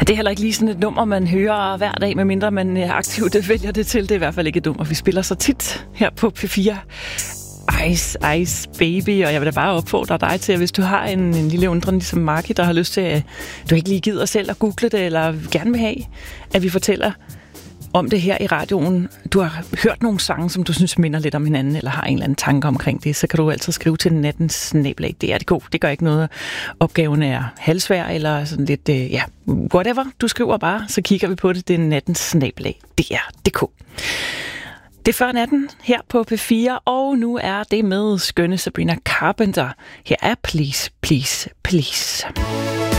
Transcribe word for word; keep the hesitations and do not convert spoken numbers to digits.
Det er heller ikke lige sådan et nummer, man hører hver dag, medmindre man aktivt vælger det til. Det er i hvert fald ikke et nummer, vi spiller så tit her på P fire. Ice, Ice Baby, og jeg vil da bare opfordre dig til, at hvis du har en, en lille undren ligesom Marki, der har lyst til, at du ikke lige gider selv at google det, eller gerne vil have, at vi fortæller om det her i radioen. Du har hørt nogle sange, som du synes minder lidt om hinanden, eller har en eller anden tanke omkring det, så kan du altid skrive til nattens snabel-a. Det er det god. Det gør ikke noget. Opgaven er halvsvær, eller sådan lidt, øh, ja, whatever. Du skriver bare, så kigger vi på det. Det er nattens snabel-a. Det er det k. Det er før natten her på P fire, og nu er det med skønne Sabrina Carpenter. Her er Please, Please, Please.